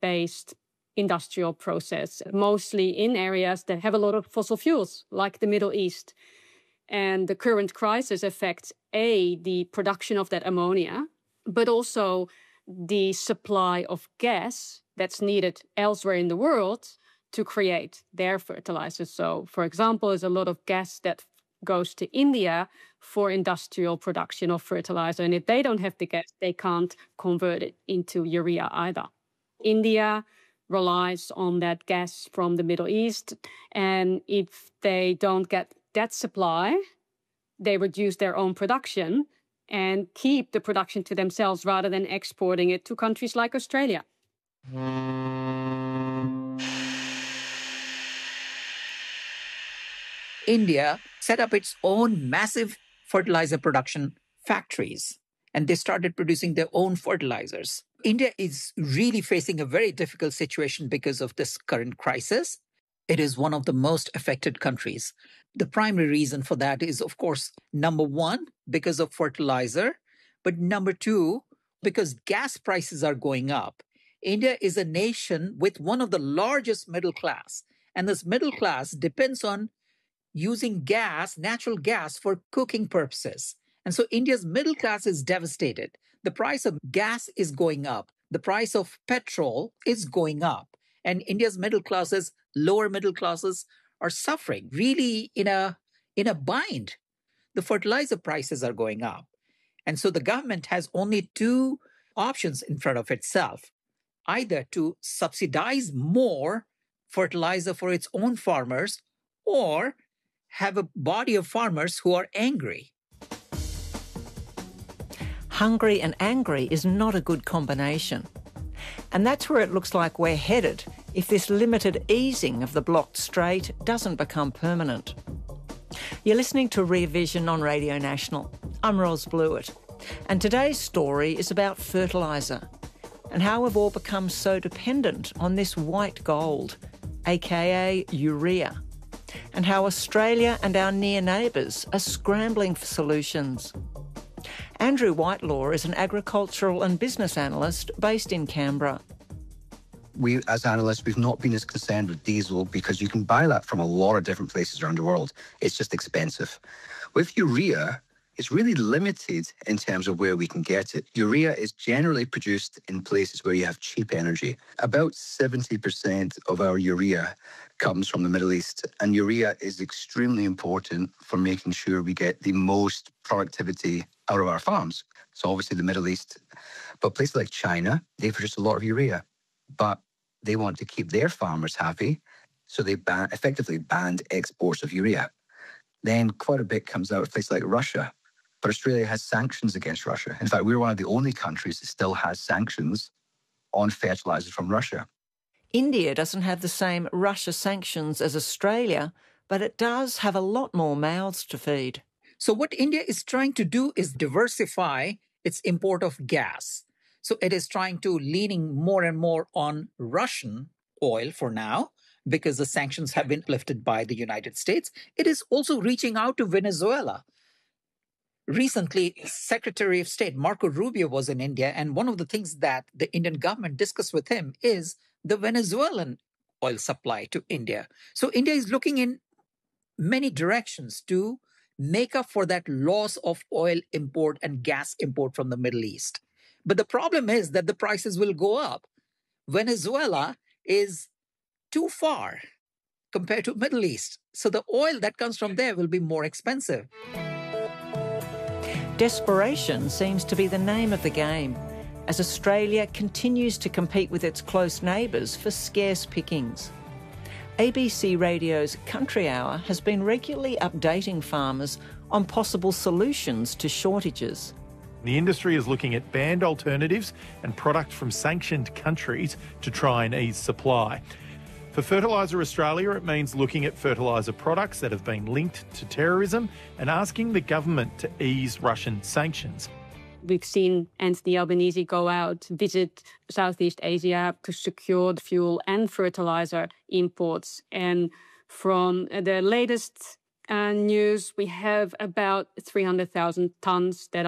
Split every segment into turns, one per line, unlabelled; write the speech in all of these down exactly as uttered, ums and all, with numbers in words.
gas-based industrial process, mostly in areas that have a lot of fossil fuels, like the Middle East. And the current crisis affects, A, the production of that ammonia, but also the supply of gas that's needed elsewhere in the world to create their fertilizers. So, for example, there's a lot of gas that goes to India for industrial production of fertilizer. And if they don't have the gas, they can't convert it into urea either. India relies on that gas from the Middle East. And if they don't get that supply, they reduce their own production and keep the production to themselves rather than exporting it to countries like Australia.
India set up its own massive fertilizer production factories, and they started producing their own fertilizers. India is really facing a very difficult situation because of this current crisis. It is one of the most affected countries. The primary reason for that is, of course, number one, because of fertilizer, but number two, because gas prices are going up. India is a nation with one of the largest middle class, and this middle class depends on using gas, natural gas, for cooking purposes. And so India's middle class is devastated. The price of gas is going up. The price of petrol is going up. And India's middle classes, lower middle classes, are suffering, really in a, in a bind. The fertilizer prices are going up. And so the government has only two options in front of itself. Either to subsidize more fertilizer for its own farmers, or have a body of farmers who are angry.
Hungry and angry is not a good combination. And that's where it looks like we're headed if this limited easing of the blocked strait doesn't become permanent. You're listening to Rear Vision on Radio National. I'm Ros Blewett. And today's story is about fertiliser and how we've all become so dependent on this white gold, aka urea, and how Australia and our near neighbours are scrambling for solutions. Andrew Whitelaw is an agricultural and business analyst based in Canberra.
We, as analysts, we've not been as concerned with diesel because you can buy that from a lot of different places around the world. It's just expensive. With urea, it's really limited in terms of where we can get it. Urea is generally produced in places where you have cheap energy. About seventy percent of our urea comes from the Middle East, and urea is extremely important for making sure we get the most productivity out of our farms. So obviously the Middle East, but places like China, they produce a lot of urea, but they want to keep their farmers happy, so they ban, effectively banned exports of urea. Then quite a bit comes out of places like Russia, but Australia has sanctions against Russia. In fact, we're one of the only countries that still has sanctions on fertilizers from Russia.
India doesn't have the same Russia sanctions as Australia, but it does have a lot more mouths to feed.
So what India is trying to do is diversify its import of gas. So it is trying to leaning more and more on Russian oil for now, because the sanctions have been lifted by the United States. It is also reaching out to Venezuela. Recently, Secretary of State Marco Rubio was in India, and one of the things that the Indian government discussed with him is the Venezuelan oil supply to India. So India is looking in many directions to make up for that loss of oil import and gas import from the Middle East. But the problem is that the prices will go up. Venezuela is too far compared to Middle East. So the oil that comes from there will be more expensive.
Desperation seems to be the name of the game, as Australia continues to compete with its close neighbours for scarce pickings. A B C Radio's Country Hour has been regularly updating farmers on possible solutions to shortages.
The industry is looking at banned alternatives and products from sanctioned countries to try and ease supply. For Fertiliser Australia, it means looking at fertiliser products that have been linked to terrorism and asking the government to ease Russian sanctions.
We've seen Anthony Albanese go out, visit Southeast Asia to secure the fuel and fertiliser imports. And from the latest uh, news, we have about three hundred thousand tonnes that are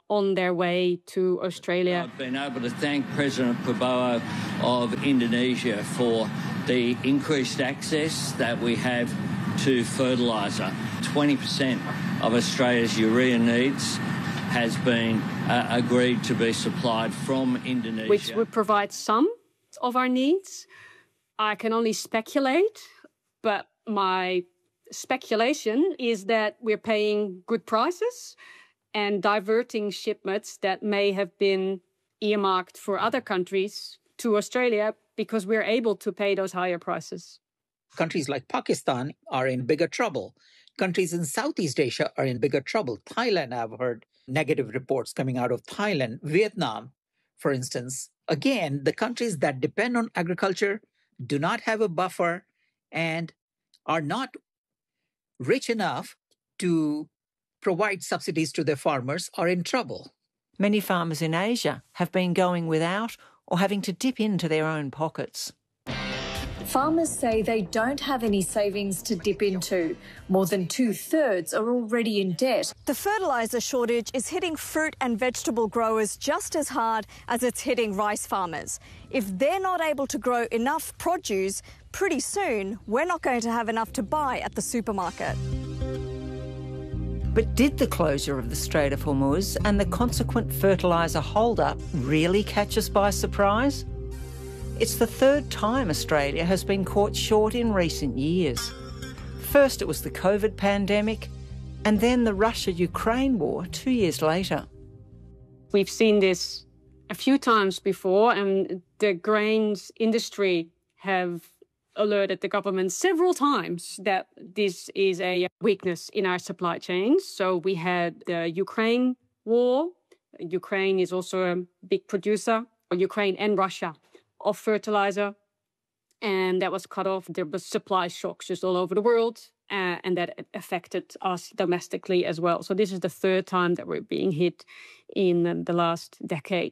on their way to Australia.
I've been able to thank President Prabowo of Indonesia for the increased access that we have to fertiliser. twenty percent of Australia's urea needs has been uh, agreed to be supplied from Indonesia.
Which would provide some of our needs. I can only speculate, but my speculation is that we're paying good prices and diverting shipments that may have been earmarked for other countries to Australia because we're able to pay those higher prices.
Countries like Pakistan are in bigger trouble. Countries in Southeast Asia are in bigger trouble. Thailand, I've heard negative reports coming out of Thailand. Vietnam, for instance. Again, the countries that depend on agriculture do not have a buffer and are not rich enough to provide subsidies to their farmers are in trouble.
Many farmers in Asia have been going without or having to dip into their own pockets.
Farmers say they don't have any savings to dip into. More than two-thirds are already in debt.
The fertiliser shortage is hitting fruit and vegetable growers just as hard as it's hitting rice farmers. If they're not able to grow enough produce, pretty soon we're not going to have enough to buy at the supermarket.
But did the closure of the Strait of Hormuz and the consequent fertiliser hold-up really catch us by surprise? It's the third time Australia has been caught short in recent years. First it was the COVID pandemic, and then the Russia-Ukraine war two years later.
We've seen this a few times before, and the grains industry have alerted the government several times that this is a weakness in our supply chains. So we had the Ukraine war. Ukraine is also a big producer, Ukraine and Russia, of fertilizer, and that was cut off. There was supply shocks just all over the world, uh, and that affected us domestically as well. So this is the third time that we're being hit in the last decade.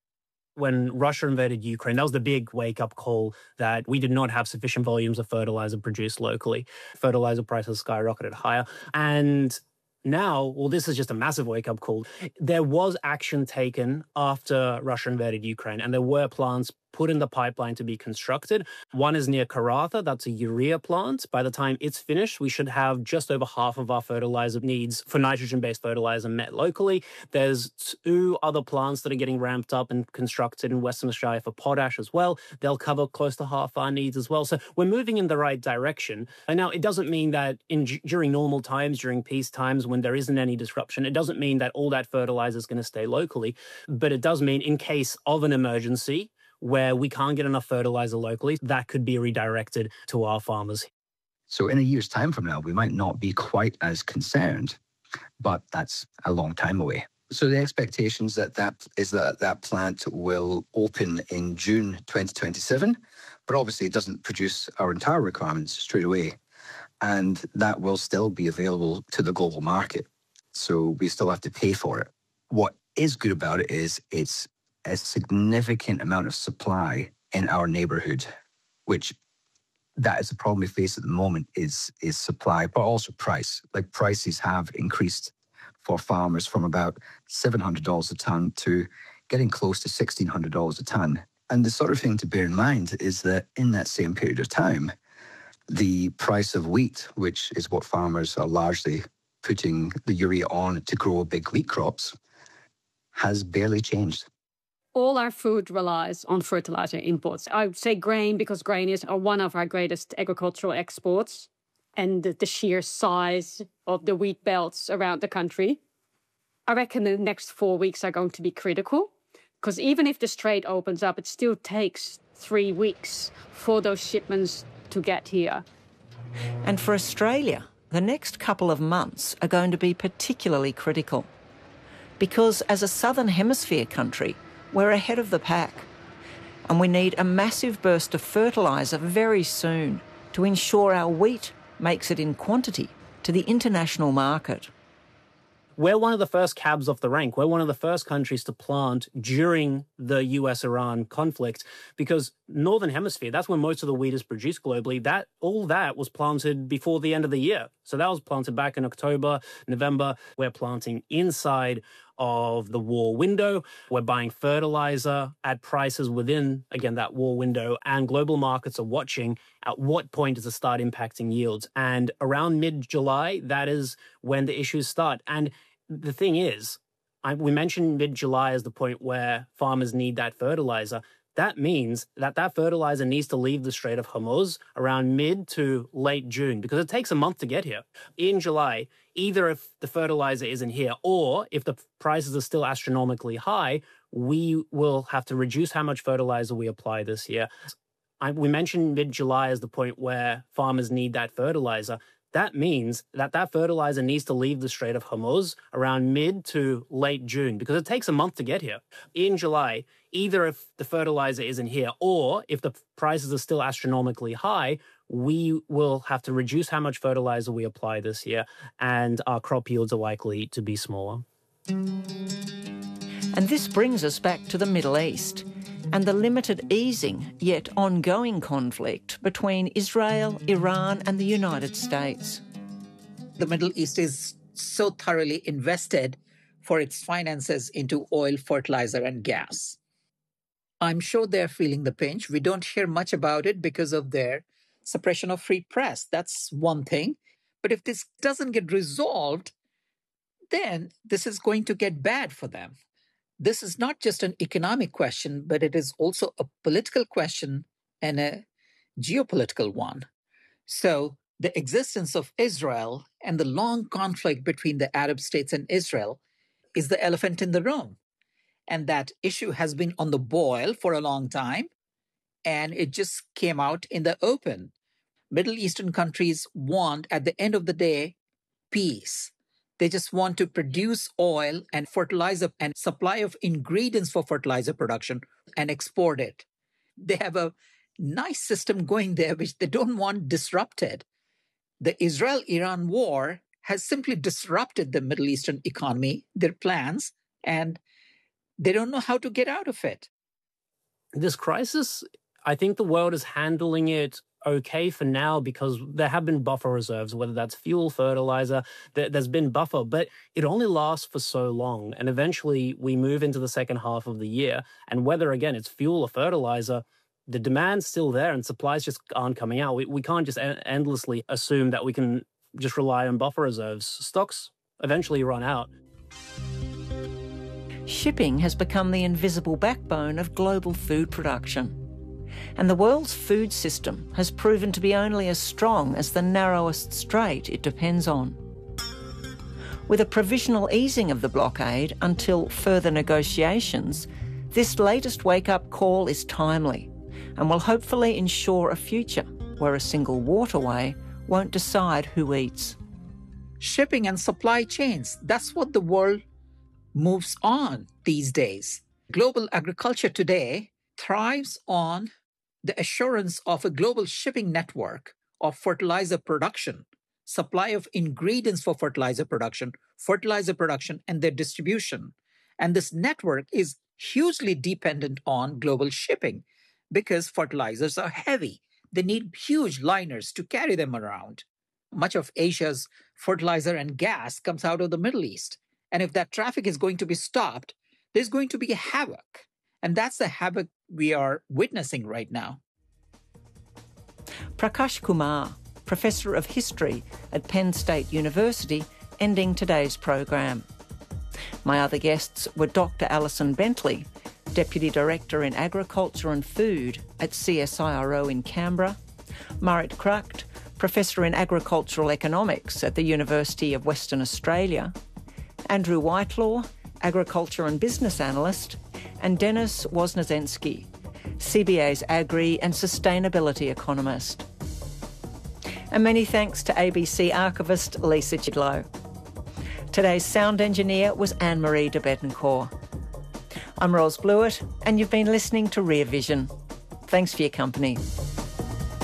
When Russia invaded Ukraine, that was the big wake-up call that we did not have sufficient volumes of fertilizer produced locally. Fertilizer prices skyrocketed higher. And now, well, this is just a massive wake-up call. There was action taken after Russia invaded Ukraine, and there were plants put in the pipeline to be constructed. One is near Karratha. That's a urea plant. By the time it's finished, we should have just over half of our fertilizer needs for nitrogen-based fertilizer met locally. There's two other plants that are getting ramped up and constructed in Western Australia for potash as well. They'll cover close to half our needs as well. So we're moving in the right direction. And now it doesn't mean that in during normal times, during peace times, when there isn't any disruption, it doesn't mean that all that fertilizer is going to stay locally. But it does mean in case of an emergency, where we can't get enough fertilizer locally, that could be redirected to our farmers.
So in a year's time from now, we might not be quite as concerned, but that's a long time away. So the expectations that that is that that plant will open in June twenty twenty-seven, but obviously it doesn't produce our entire requirements straight away. And that will still be available to the global market. So we still have to pay for it. What is good about it is it's a significant amount of supply in our neighborhood, which that is the problem we face at the moment is, is supply, but also price. Like prices have increased for farmers from about seven hundred dollars a tonne to getting close to sixteen hundred dollars a tonne. And the sort of thing to bear in mind is that in that same period of time, the price of wheat, which is what farmers are largely putting the urea on to grow big wheat crops, has barely changed.
All our food relies on fertilizer imports. I would say grain because grain is one of our greatest agricultural exports, and the, the sheer size of the wheat belts around the country. I reckon the next four weeks are going to be critical because even if the strait opens up, it still takes three weeks for those shipments to get here.
And for Australia, the next couple of months are going to be particularly critical because as a Southern Hemisphere country, we're ahead of the pack, and we need a massive burst of fertiliser very soon to ensure our wheat makes it in quantity to the international market.
We're one of the first cabs off the rank. We're one of the first countries to plant during the U S Iran conflict because Northern Hemisphere, that's when most of the wheat is produced globally. That all that was planted before the end of the year. So that was planted back in October, November. We're planting inside of the war window. We're buying fertilizer at prices within, again, that war window, and global markets are watching at what point does it start impacting yields. And around mid-July, that is when the issues start. And the thing is, I, we mentioned mid-July as the point where farmers need that fertilizer. That means that that fertilizer needs to leave the Strait of Hormuz around mid to late June, because it takes a month to get here. In July, either if the fertilizer isn't here or if the prices are still astronomically high, we will have to reduce how much fertilizer we apply this year. I, we mentioned mid-July as the point where farmers need that fertilizer. That means that that fertilizer needs to leave the Strait of Hormuz around mid to late June, because it takes a month to get here. In July, either if the fertilizer isn't here or if the prices are still astronomically high, we will have to reduce how much fertilizer we apply this year, and our crop yields are likely to be smaller.
And this brings us back to the Middle East and the limited easing yet ongoing conflict between Israel, Iran and the United States.
The Middle East is so thoroughly invested for its finances into oil, fertilizer and gas. I'm sure they're feeling the pinch. We don't hear much about it because of their suppression of free press. That's one thing. But if this doesn't get resolved, then this is going to get bad for them. This is not just an economic question, but it is also a political question and a geopolitical one. So the existence of Israel and the long conflict between the Arab states and Israel is the elephant in the room. And that issue has been on the boil for a long time, and it just came out in the open. Middle Eastern countries want, at the end of the day, peace. They just want to produce oil and fertilizer and supply of ingredients for fertilizer production and export it. They have a nice system going there, which they don't want disrupted. The Israel-Iran war has simply disrupted the Middle Eastern economy, their plans, and they don't know how to get out of it.
This crisis, I think the world is handling it okay for now because there have been buffer reserves, whether that's fuel, fertilizer, there, there's been buffer, but it only lasts for so long. And eventually we move into the second half of the year. And whether, again, it's fuel or fertilizer, the demand's still there and supplies just aren't coming out. We, we can't just en- endlessly assume that we can just rely on buffer reserves. Stocks eventually run out.
Shipping has become the invisible backbone of global food production. And the world's food system has proven to be only as strong as the narrowest strait it depends on. With a provisional easing of the blockade until further negotiations, this latest wake-up call is timely and will hopefully ensure a future where a single waterway won't decide who eats.
Shipping and supply chains, that's what the world moves on these days. Global agriculture today thrives on the assurance of a global shipping network of fertilizer production, supply of ingredients for fertilizer production, fertilizer production, and their distribution. And this network is hugely dependent on global shipping because fertilizers are heavy. They need huge liners to carry them around. Much of Asia's fertilizer and gas comes out of the Middle East. And if that traffic is going to be stopped, there's going to be a havoc. And that's the havoc we are witnessing right now.
Prakash Kumar, Professor of History at Penn State University, ending today's program. My other guests were Doctor Alison Bentley, Deputy Director in Agriculture and Food at C S I R O in Canberra, Marit Kracht, Professor in Agricultural Economics at the University of Western Australia, Andrew Whitelaw, Agriculture and Business Analyst, and Denis Wosnozensky, C B A's Agri and Sustainability Economist. And many thanks to A B C archivist Lisa Chidlow. Today's sound engineer was Anne-Marie de Bettencourt. I'm Ros Blewett, and you've been listening to Rear Vision. Thanks for your company.